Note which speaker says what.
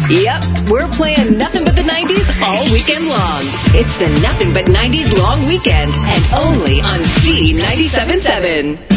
Speaker 1: Yep, we're playing nothing but the 90s all weekend long. It's the Nothing But 90s Long Weekend, and only on C97.7.